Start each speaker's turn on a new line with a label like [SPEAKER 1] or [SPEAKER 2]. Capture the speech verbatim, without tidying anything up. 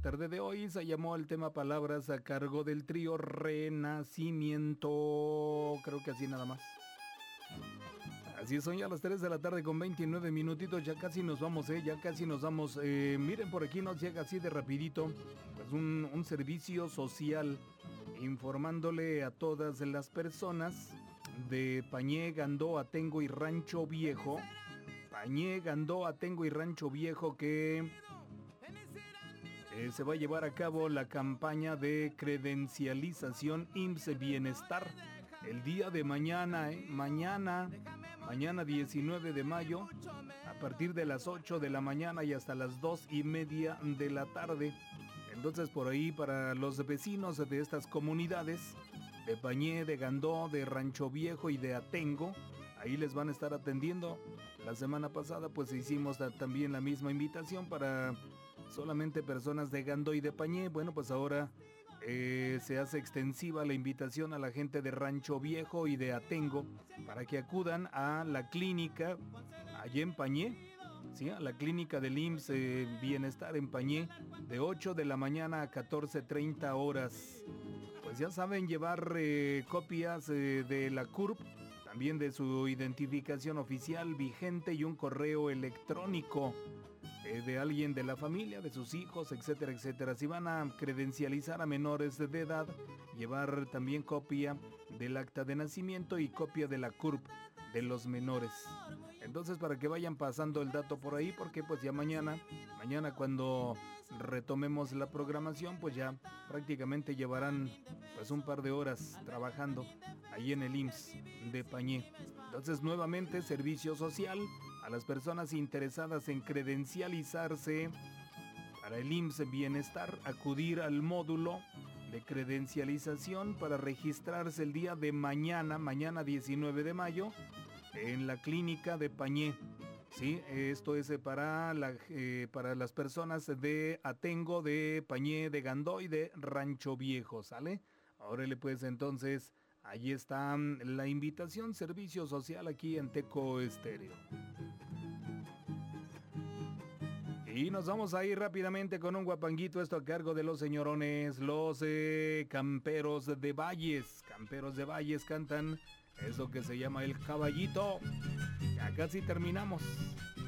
[SPEAKER 1] tarde de hoy. Se llamó el tema Palabras a cargo del trío Renacimiento. Creo que así nada más. Así son ya las tres de la tarde con veintinueve minutitos, ya casi nos vamos, eh, ya casi nos vamos. Eh, miren, por aquí nos llega así de rapidito, pues un, un servicio social informándole a todas las personas de Pañé, Gandó, Atengo y Rancho Viejo. Pañé, Gandó, Atengo y Rancho Viejo que eh, se va a llevar a cabo la campaña de credencialización I M S S Bienestar el día de mañana, eh, mañana... Mañana diecinueve de mayo, a partir de las ocho de la mañana y hasta las dos y media de la tarde. Entonces por ahí para los vecinos de estas comunidades, de Pañé, de Gandó, de Rancho Viejo y de Atengo, ahí les van a estar atendiendo. La semana pasada pues hicimos también la misma invitación para solamente personas de Gandó y de Pañé. Bueno, pues ahora Eh, se hace extensiva la invitación a la gente de Rancho Viejo y de Atengo para que acudan a la clínica allí en Pañé, ¿sí? A la clínica del I M S S eh, Bienestar en Pañé de ocho de la mañana a catorce treinta horas. Pues ya saben, llevar eh, copias eh, de la C U R P, también de su identificación oficial vigente y un correo electrónico de alguien de la familia, de sus hijos, etcétera, etcétera. Si van a credencializar a menores de edad, llevar también copia del acta de nacimiento y copia de la C U R P de los menores. Entonces, para que vayan pasando el dato por ahí, porque pues ya mañana, mañana cuando retomemos la programación, pues ya prácticamente llevarán pues un par de horas trabajando ahí en el I M S S de Pañé. Entonces, nuevamente, servicio social a las personas interesadas en credencializarse para el I M S S Bienestar, acudir al módulo de credencialización para registrarse el día de mañana, mañana diecinueve de mayo, en la clínica de Pañé. Sí, esto es para, la, eh, para las personas de Atengo, de Pañé, de Gandó y de Rancho Viejo, ¿sale? Órale, pues entonces, allí está la invitación, servicio social aquí en Teco Estéreo. Y nos vamos a ir rápidamente con un guapanguito, esto a cargo de los señorones, los eh, Camperos de Valles. Camperos de Valles cantan eso que se llama El Caballito. Ya casi terminamos.